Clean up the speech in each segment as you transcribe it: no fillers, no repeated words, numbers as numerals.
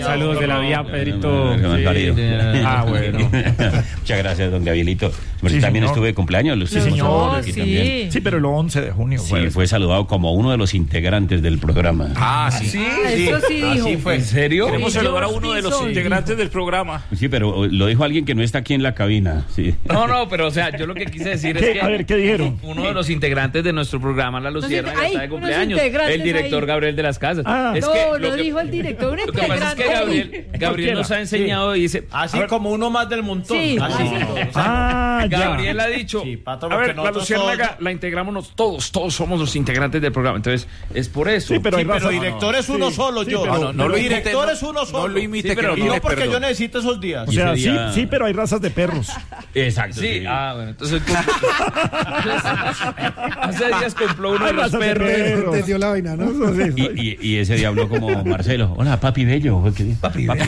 Saludos de la vía, Pedrito. Ah, bueno. Muchas gracias, don Gabrielito. Pero Sí, también señor. estuve de cumpleaños. Lo Sí, estuvimos señor. aquí Sí. también. Sí, pero el 11 de junio. Sí, fue saludado como uno de los integrantes del programa. Ah, sí. Eso sí dijo. Así fue. ¿En serio? Queremos Sí, saludar a yo uno de sí los soy. integrantes del programa. Sí, pero lo dijo alguien que no está aquí en la cabina. Sí. No, pero o sea, yo lo que quise decir es ¿Qué? que A ver, ¿qué dijeron? uno de los integrantes de nuestro programa, La Luciérnaga, Ay, está de unos cumpleaños. integrantes El director ahí. Gabriel de las Casas. Ah. Es No, que lo que- dijo el director. Un Lo que pasa es que integrante. Gabriel nos ha enseñado y dice, Así como uno más del montón. Sí, así. así. Ah, ya. Gabriel ha dicho, Sí, patrón, a ver, porque La nosotros Luciérnaga la integramos todos somos los integrantes del programa. Entonces, es por eso. Sí, pero hay Pero razas. director es uno solo, Sí, yo. pero- no lo imite, director no- es uno solo. no lo imite, Sí, pero que Y no no le porque perdono. yo necesito esos días. O sea, ese día- sí, pero hay razas de perros. Exacto. Sí, bueno, entonces hace días compró uno de Hay los razas de perros. perros. Entendió la vaina, ¿no? Eso sí, sí. Y ese día habló como Marcelo. Hola, papi bello. ¿Qué dice? Papi bello.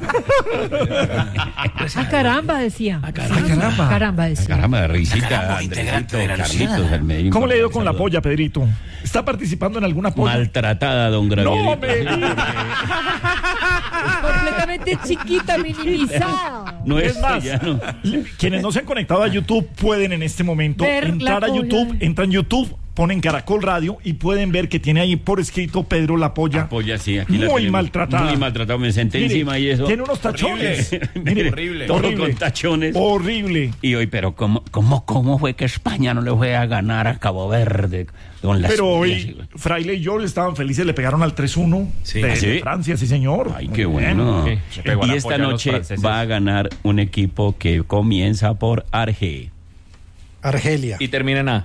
Ah, caramba, decía. caramba. Caramba, decía. Caramba, risita, Andresito, Carlitos, el Medellín. ¿Cómo le ha ido con la Saludos. polla, Pedrito? ¿Está participando en alguna polla? Maltratada, don Gabrielito. ¡No me diga! Completamente chiquita, minimizada. No Es es más, ya no. quienes no se han conectado a YouTube pueden en este momento Ver entrar la a polla. YouTube, entran a YouTube, ponen Caracol Radio y pueden ver que tiene ahí por escrito Pedro la polla. Polla, sí, aquí la Muy tenemos. maltratada. Muy maltratado, me senté Mire, encima y eso. Tiene unos tachones. Mire, Horrible. Todo con tachones. Horrible. Y hoy, pero ¿cómo fue que España no le fue a ganar a Cabo Verde con las Pero pollas? hoy Fraile y yo estaban felices, le pegaron al 3-1 de ¿Sí? Francia, sí señor. Ay, Muy qué bien. bueno. Sí, se pegó Y la esta polla a los noche franceses. va a ganar un equipo que comienza por Arge. Argelia. Y termina en A.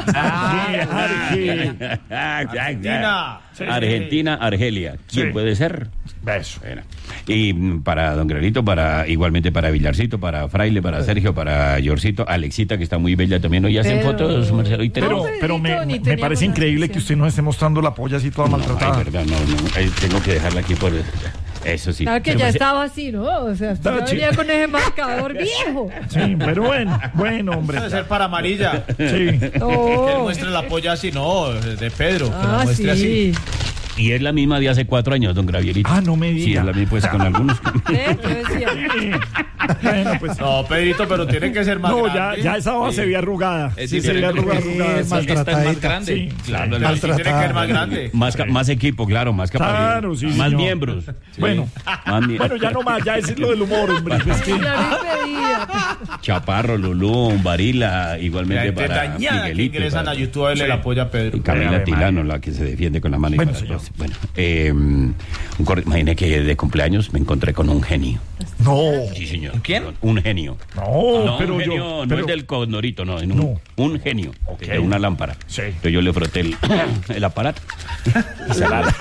Argentina. Argentina, Argelia. ¿Quién Sí. puede ser? Beso. Bueno. Y para don Gabrielito, igualmente para Villarcito, para Fraile, para Sergio, para Yorcito, Alexita, que está muy bella también. Hoy hacen Pero- fotos, Marcelo. Y Pero, No, pero Pedrito, ni me teníamos parece increíble que usted nos esté mostrando la polla así toda maltratada. Ay, verdad, no. Tengo que dejarla aquí por... Eso sí. Claro que Pero ya parece- estaba así, ¿no? O sea, Estaba ya venía con ese marcador viejo. Sí, pero bueno, hombre. Debe ser para amarilla. Sí. Que él No. muestre la polla así, no, de Pedro. Que la Ah, muestre así. sí. Y es la misma de hace 4 años, don Gabrielito. Ah, no me Sí, diga. es la misma, pues con algunos... Yo decía. Bueno, pues. No, Pedrito, pero tiene que ser más No, grande. ya esa hoja se veía arrugada. Es Sí, se veía diferente. arrugada. Es Esta es más maltratadita. grande. Sí, Claro, Pero sí tiene que ser más grande. Más equipo, claro, más capacidad. Claro, sí, Más señor. miembros. Bueno, Más ya no más, ya ese es lo del humor, hombre. Es que- Claro, impedida. Chaparro, Lulú, Varila, La igualmente gente para dañada que Miguelito. ingresan para- a YouTube a verle la polla a Pedro. y Camila Ave Tilano, la que se defiende con la mano. Bueno, y para señor. todos. Bueno, imagine que de cumpleaños me encontré con un genio. No, Sí, señor. ¿Quién? Un genio. no, pero un yo. genio, no pero- es del Condorito, no, No. un genio Ok. de una lámpara. Sí. Entonces yo le froté el aparato y se la...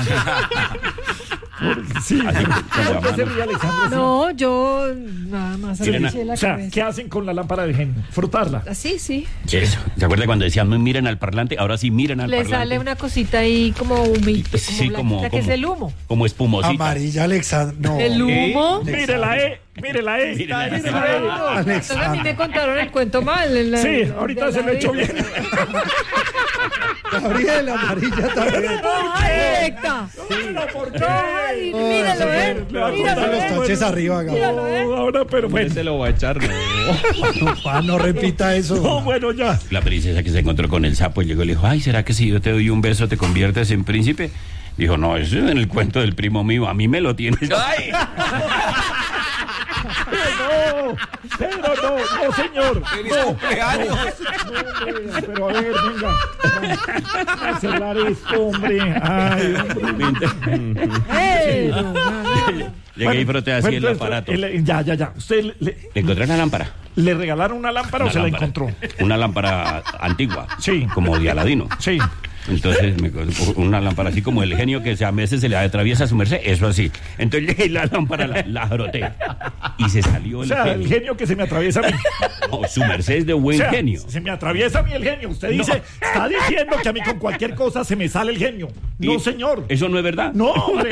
Sí, Así, con la ¿por qué se mano. ríe Alexandra? No, yo nada más Miren, agaché la O sea, cabeza. ¿qué hacen con la lámpara de genio? Frotarla. Así, sí. Eso. ¿Se acuerda cuando decían, "No miren al parlante"? Ahora sí miren al Le parlante. sale una cosita ahí como humito. Sí, como que es el humo. Como espumosita. Amarilla, Alexandra. No. El humo. Mire la E, mire la E. Mire la E. Mire la E. Entonces a mí me contaron el cuento mal. Sí, ahorita se lo he hecho bien. Gabriel, amarilla también. ¡Ay, directa! ¡Ay, míralo, Le va a míralo, cortar Los taches arriba, Gabriel. No, ahora, pero bueno. Se lo voy a echar. No, pa, no repita eso. No, bueno, ya. La princesa que se encontró con el sapo y llegó y le dijo, ay, ¿será que si yo te doy un beso te conviertes en príncipe? Dijo, no, eso es en el cuento del primo mío, a mí me lo tienes. ¡Ay! No, pero no, señor. ¡Feliz No, cumpleaños! no, pero a ver, venga. A cerrar esto, hombre. Ay, hombre. ¡Eh! Llegué y froté así el entonces, aparato. Ya. ¿Usted ¿Le encontré una lámpara? le regalaron una lámpara Una o se lámpara. la encontró? Una lámpara antigua. Sí. Como de Aladino. Sí. Entonces, una lámpara así como el genio que a veces se le atraviesa a su merced, eso así. Entonces llegué y la lámpara la froté. Y se salió O el sea, el genio. genio que se me atraviesa a mí. No, su merced es de buen O sea, genio. se me atraviesa a mí el genio. Usted dice, está diciendo que a mí con cualquier cosa se me sale el genio. No, Y señor. ¿Eso no es verdad? No, hombre.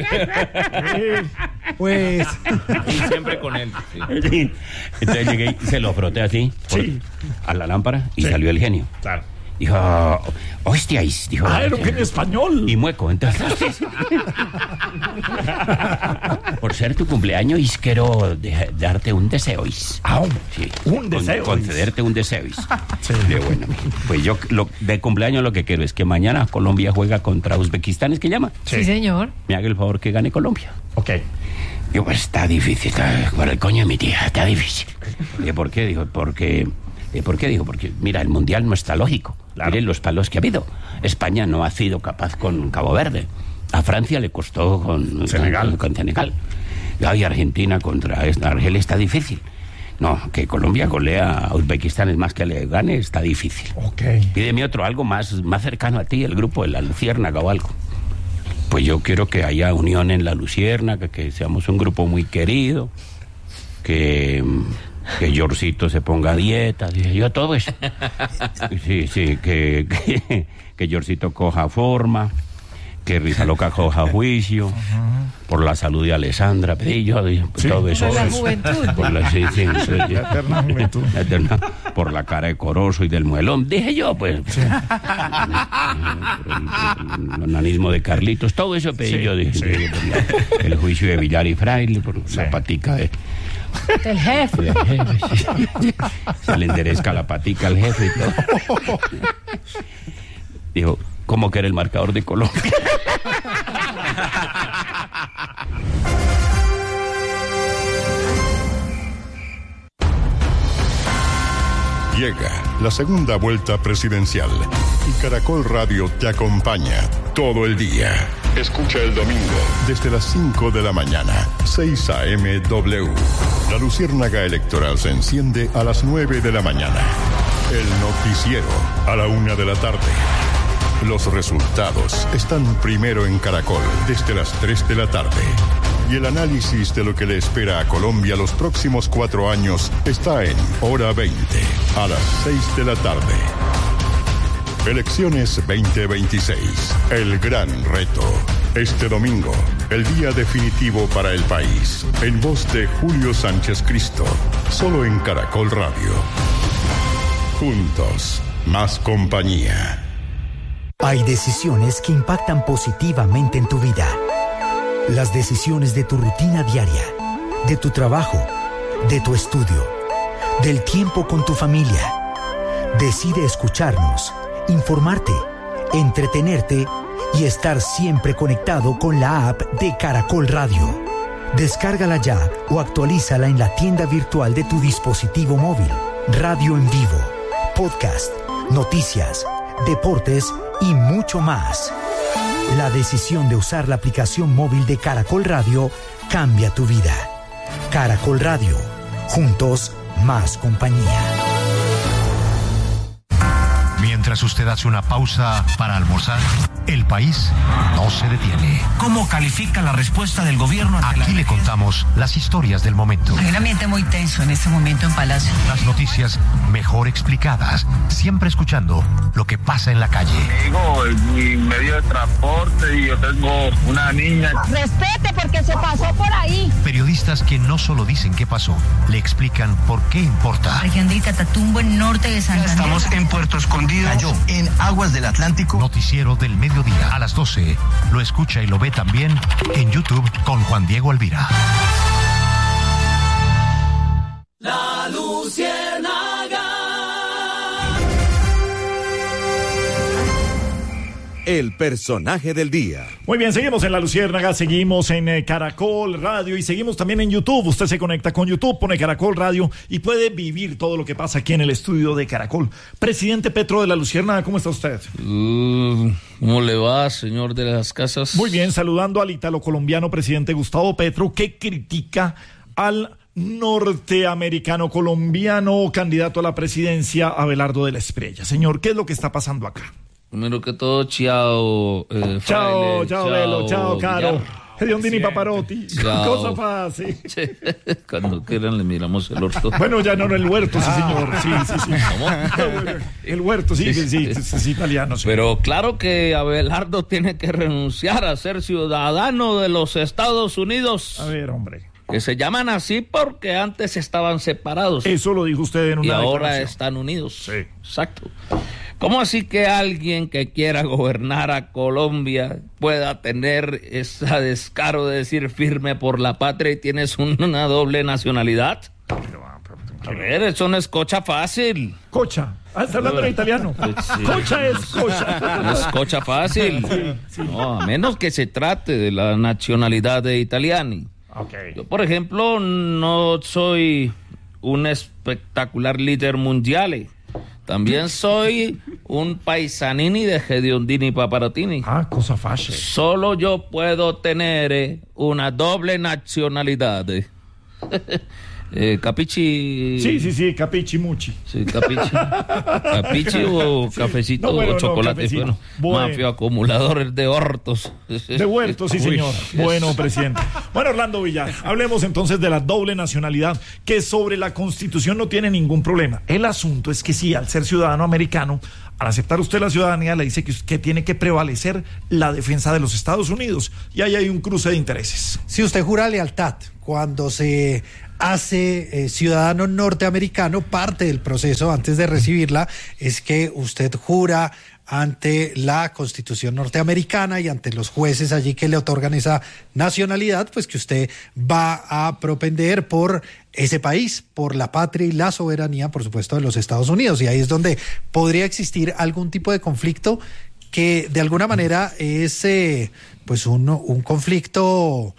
Pues, Y siempre con él. sí. Sí. Entonces llegué y se lo froté así Sí. a la lámpara y Sí. salió el genio. Claro. Dijo, hostias, dijo. Era que en español. Y mueco, entonces. Por ser tu cumpleaños, quiero darte un deseo. Sí, un deseo. Concederte un deseo. Sí. Bueno, pues yo de cumpleaños lo que quiero es que mañana Colombia juega contra Uzbekistán, ¿es que llama? Sí, señor. Me haga el favor que gane Colombia. Ok. Digo, pues está difícil, por el coño de mi tía, está difícil. Digo, ¿por qué? Dijo, ¿por qué? Dijo, porque mira, el Mundial no está lógico. Claro. Miren los palos que ha habido. España no ha sido capaz con Cabo Verde. A Francia le costó con Senegal. Y Argentina contra Argelia está difícil. No, que Colombia golea a Uzbekistán, es más que le gane, está difícil. Okay. Pídeme algo más cercano a ti, el grupo de la Luciérnaga o algo. Pues yo quiero que haya unión en la Luciérnaga, que seamos un grupo muy querido, que Yorcito se ponga a dieta, dije yo, todo eso. Sí, que Yorcito coja forma, que Rizaloca coja juicio, por la salud de Alessandra, pedí yo, todo eso. Por la juventud. La eterna juventud. Por la cara de Corozo y del muelón, dije yo, pues. Sí. El onanismo de Carlitos, todo eso pedí yo, dije. El juicio de Villar y Fraile, por la patica de... El jefe. Se le enderezca la patica al jefe y todo. Dijo, ¿cómo que era el marcador de Colombia? Llega la segunda vuelta presidencial y Caracol Radio te acompaña todo el día. Escucha el domingo desde las 5 de la mañana, 6 a.m. W. La luciérnaga electoral se enciende a las 9 de la mañana. El noticiero a la 1 de la tarde. Los resultados están primero en Caracol desde las 3 de la tarde. Y el análisis de lo que le espera a Colombia los próximos 4 años está en Hora 20, a las 6 de la tarde. Elecciones 2026, el gran reto. Este domingo, el día definitivo para el país. En voz de Julio Sánchez Cristo, solo en Caracol Radio. Juntos, más compañía. Hay decisiones que impactan positivamente en tu vida. Las decisiones de tu rutina diaria, de tu trabajo, de tu estudio, del tiempo con tu familia. Decide escucharnos, informarte, entretenerte y estar siempre conectado con la app de Caracol Radio. Descárgala ya o actualízala en la tienda virtual de tu dispositivo móvil. Radio en vivo, podcast, noticias, deportes y mucho más. La decisión de usar la aplicación móvil de Caracol Radio cambia tu vida. Caracol Radio. Juntos, más compañía. Mientras usted hace una pausa para almorzar, el país no se detiene. ¿Cómo califica la respuesta del gobierno? Aquí le contamos las historias del momento. Hay un ambiente muy tenso en este momento en Palacio. Las noticias mejor explicadas, siempre escuchando lo que pasa en la calle. Digo, mi medio de transporte y yo tengo una niña. Respete porque se pasó por ahí. Periodistas que no solo dicen qué pasó, le explican por qué importa. Región del Catatumbo, en norte de Santander. Estamos en Puerto Escondido. Cayó en aguas del Atlántico. Noticiero del mediodía a las 12. Lo escucha y lo ve también en YouTube con Juan Diego Alvira. La Luciérnaga. El personaje del día. Muy bien, seguimos en La Luciérnaga, seguimos en Caracol Radio y seguimos también en YouTube. Usted se conecta con YouTube, pone Caracol Radio y puede vivir todo lo que pasa aquí en el estudio de Caracol. Presidente Petro de La Luciérnaga, ¿cómo está usted? ¿Cómo le va, señor de las casas? Muy bien, saludando al italo-colombiano presidente Gustavo Petro, que critica al norteamericano colombiano candidato a la presidencia, Abelardo de la Espriella. Señor, ¿qué es lo que está pasando acá? Primero que todo, chao, chao, Velo, chao, Caro. Hediondini Paparotti. Chao. Cosa fácil. Cuando quieran le miramos el orto. Bueno, ya no, el huerto, sí, señor. Sí. El huerto, sí, es italiano. Sí. Pero claro que Abelardo tiene que renunciar a ser ciudadano de los Estados Unidos. A ver, hombre. Que se llaman así porque antes estaban separados. Eso lo dijo usted en una y ahora declaración. están unidos. Sí. Exacto. ¿Cómo así que alguien que quiera gobernar a Colombia pueda tener ese descaro de decir firme por la patria y tienes una doble nacionalidad? A ver, eso no es cocha fácil. Cocha. Está hablando en italiano. Sí. Cocha es cocha. No es cocha fácil. Sí. No, a menos que se trate de la nacionalidad de italiani. Okay. Yo, por ejemplo, no soy un espectacular líder mundial. También soy un paisanini de Gediondini Paparatini. Ah, cosa fácil. Solo yo puedo tener una doble nacionalidad. Capichi. Sí, capichi muchi. Sí, capichi. Capichi o cafecito o chocolate. Bueno, mafio acumuladores de hortos. De huertos, sí, señor. Bueno, presidente. Bueno, Orlando Villar, hablemos entonces de la doble nacionalidad, que sobre la Constitución no tiene ningún problema. El asunto es que sí, al ser ciudadano americano, al aceptar usted la ciudadanía, le dice que tiene que prevalecer la defensa de los Estados Unidos. Y ahí hay un cruce de intereses. Si usted jura lealtad cuando se hace ciudadano norteamericano, parte del proceso antes de recibirla es que usted jura ante la Constitución norteamericana y ante los jueces allí que le otorgan esa nacionalidad, pues que usted va a propender por ese país, por la patria y la soberanía, por supuesto, de los Estados Unidos. Y ahí es donde podría existir algún tipo de conflicto que de alguna manera es pues un conflicto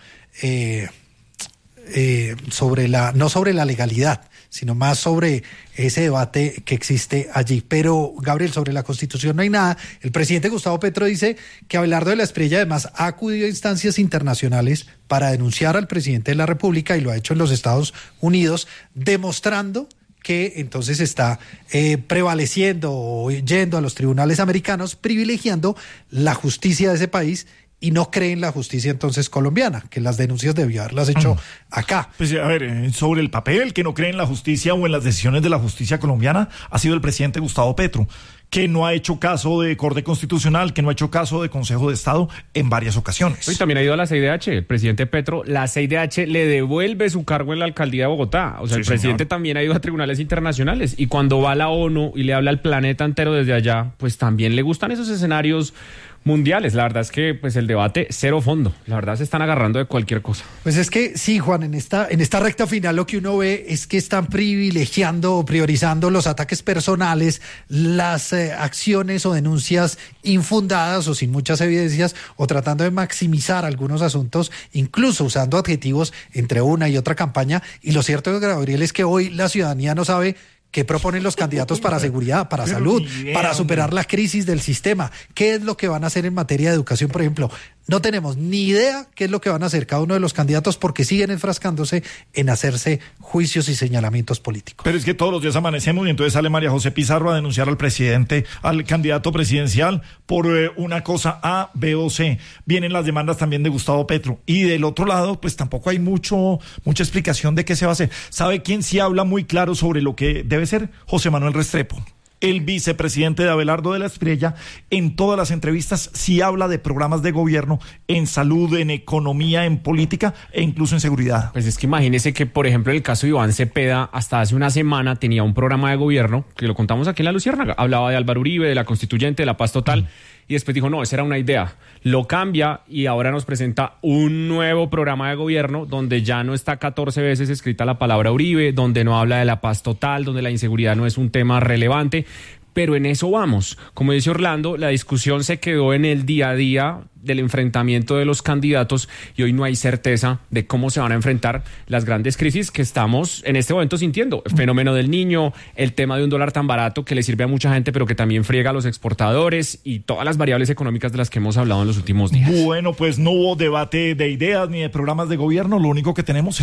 no sobre la legalidad, sino más sobre ese debate que existe allí. Pero, Gabriel, sobre la Constitución no hay nada. El presidente Gustavo Petro dice que Abelardo de la Espriella además ha acudido a instancias internacionales para denunciar al presidente de la República y lo ha hecho en los Estados Unidos, demostrando que entonces está prevaleciendo o yendo a los tribunales americanos, privilegiando la justicia de ese país y no cree en la justicia entonces colombiana, que las denuncias debió haberlas hecho acá. Pues a ver, sobre el papel, que no cree en la justicia o en las decisiones de la justicia colombiana, ha sido el presidente Gustavo Petro, que no ha hecho caso de Corte Constitucional, que no ha hecho caso de Consejo de Estado en varias ocasiones. Y también ha ido a la CIDH. El presidente Petro, la CIDH le devuelve su cargo en la alcaldía de Bogotá. O sea, sí, el presidente también ha ido a tribunales internacionales. Y cuando va a la ONU y le habla al planeta entero desde allá, pues también le gustan esos escenarios mundiales. La verdad es que pues el debate cero fondo. La verdad se están agarrando de cualquier cosa. Pues es que sí, Juan, en esta recta final lo que uno ve es que están privilegiando o priorizando los ataques personales, las acciones o denuncias infundadas o sin muchas evidencias, o tratando de maximizar algunos asuntos, incluso usando adjetivos entre una y otra campaña. Y lo cierto, Gabriel, es que hoy la ciudadanía no sabe qué proponen los candidatos para seguridad, para salud, para superar la crisis del sistema. ¿Qué es lo que van a hacer en materia de educación, por ejemplo? No tenemos ni idea qué es lo que van a hacer cada uno de los candidatos porque siguen enfrascándose en hacerse juicios y señalamientos políticos. Pero es que todos los días amanecemos y entonces sale María José Pizarro a denunciar al presidente, al candidato presidencial por una cosa A, B o C. Vienen las demandas también de Gustavo Petro. Y del otro lado, pues tampoco hay mucha explicación de qué se va a hacer. ¿Sabe quién sí habla muy claro sobre lo que debe ser? José Manuel Restrepo. El vicepresidente de Abelardo de la Espriella, en todas las entrevistas sí habla de programas de gobierno en salud, en economía, en política e incluso en seguridad. Pues es que imagínese que, por ejemplo, en el caso de Iván Cepeda, hasta hace una semana tenía un programa de gobierno, que lo contamos aquí en La Luciérnaga, hablaba de Álvaro Uribe, de la constituyente, de la paz total, y después dijo, no, esa era una idea. Lo cambia y ahora nos presenta un nuevo programa de gobierno donde ya no está 14 veces escrita la palabra Uribe, donde no habla de la paz total, donde la inseguridad no es un tema relevante. Pero en eso vamos. Como dice Orlando, la discusión se quedó en el día a día del enfrentamiento de los candidatos y hoy no hay certeza de cómo se van a enfrentar las grandes crisis que estamos en este momento sintiendo. El fenómeno del niño, el tema de un dólar tan barato que le sirve a mucha gente pero que también friega a los exportadores y todas las variables económicas de las que hemos hablado en los últimos días. Bueno, pues no hubo debate de ideas ni de programas de gobierno. Lo único que tenemos es